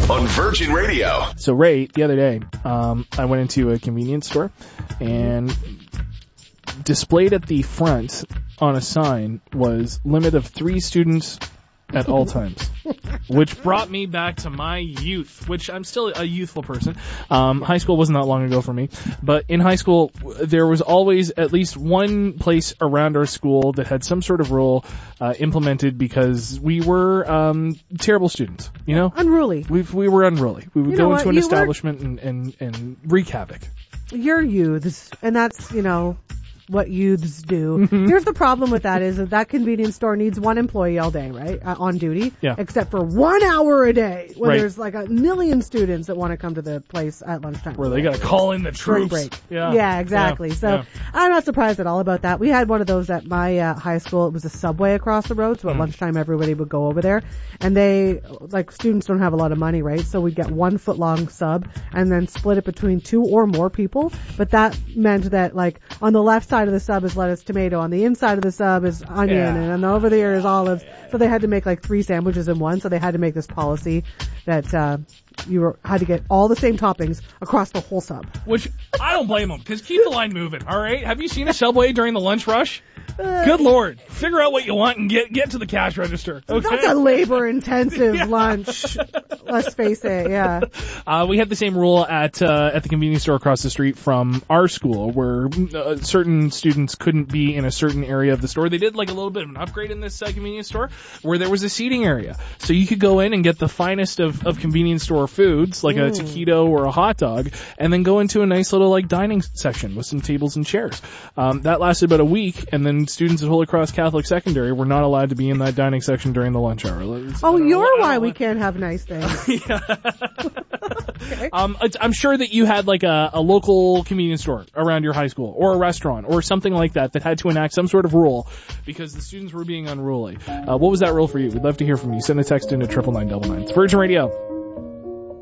on Virgin Radio. So, Ray, the other day, I went into a convenience store, and displayed at the front on a sign was limit of 3 students at all times, which brought me back to my youth, which I'm still a youthful person. High school wasn't that long ago for me, but in high school, there was always at least one place around our school that had some sort of rule implemented because we were terrible students, you know? Unruly. We were unruly. We would go into an establishment and wreak havoc. You're youths, and that's, what youths do. Here's the problem with that is that convenience store needs one employee all day, right? On duty. Yeah. Except for 1 hour a day when Right. there's like a million students that want to come to the place at lunchtime. Where they gotta call in the Spring troops. break. Yeah, exactly. Yeah. So Yeah. I'm not surprised at all about that. We had one of those at my high school. It was a Subway across the road, so at lunchtime everybody would go over there. And students don't have a lot of money, right? So we'd get 1 foot long sub and then split it between 2 or more people. But that meant that on the left side of the sub is lettuce, tomato. On the inside of the sub is onion, and then over there is olives. So they had to make 3 sandwiches in one. So they had to make this policy that had to get all the same toppings across the whole sub. Which I don't blame them, because keep the line moving. All right, have you seen a Subway during the lunch rush? Good Lord, figure out what you want and get to the cash register. Okay, That's a labor-intensive lunch. Let's face it. Yeah. We had the same rule at the convenience store across the street from our school, where certain students couldn't be in a certain area of the store. They did a little bit of an upgrade in this convenience store, where there was a seating area, so you could go in and get the finest of convenience store foods, like a taquito or a hot dog, and then go into a nice little dining section with some tables and chairs. That lasted about a week, and then students at Holy Cross Catholic Secondary were not allowed to be in that dining section during the lunch hour. You're why we can't have nice things. Okay. I'm sure that you had a local convenience store around your high school, or a restaurant, or something like that had to enact some sort of rule because the students were being unruly. What was that rule for you? We'd love to hear from you. Send a text into 99999. It's Virgin Radio.